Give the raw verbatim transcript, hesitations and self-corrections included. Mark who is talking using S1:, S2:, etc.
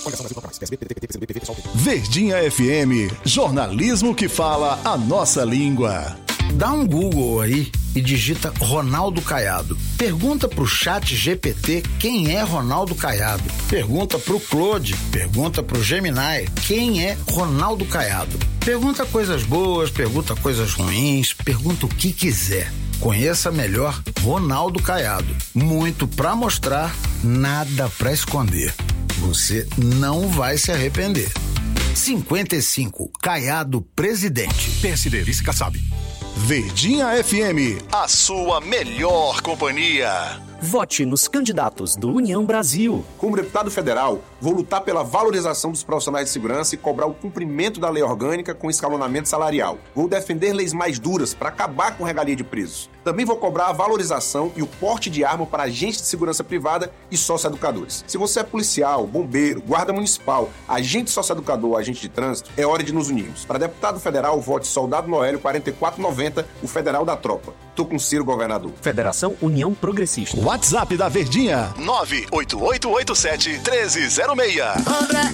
S1: Verdinha F M, jornalismo que fala a nossa língua.
S2: Dá um Google aí e digita Ronaldo Caiado. Pergunta pro chat G P T quem é Ronaldo Caiado. Pergunta pro Claude, pergunta pro Gemini quem é Ronaldo Caiado. Pergunta coisas boas, pergunta coisas ruins, pergunta o que quiser. Conheça melhor Ronaldo Caiado. Muito pra mostrar, nada pra esconder. Você não vai se arrepender. cinquenta e cinco, Caiado Presidente.
S1: P S D, vice-Kassab. Verdinha F M, a sua melhor companhia.
S3: Vote nos candidatos do União Brasil.
S4: Como deputado federal, vou lutar pela valorização dos profissionais de segurança e cobrar o cumprimento da lei orgânica com escalonamento salarial. Vou defender leis mais duras para acabar com regalia de presos. Também vou cobrar a valorização e o porte de arma para agentes de segurança privada e socioeducadores. Se você é policial, bombeiro, guarda municipal, agente socioeducador ou agente de trânsito, é hora de nos unirmos. Para deputado federal, vote Soldado Noélio quarenta e quatro noventa, o federal da tropa. Tô com Ciro, governador.
S3: Federação União Progressista.
S1: WhatsApp da Verdinha, nove oito oito oito sete um três zero seis.